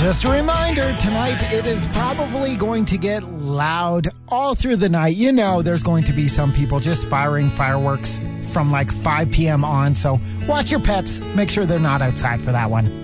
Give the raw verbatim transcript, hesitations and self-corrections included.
Just a reminder, tonight it is probably going to get loud all through the night. You know there's going to be some people just firing fireworks from like five p.m. on, so watch your pets. Make sure they're not outside for that one.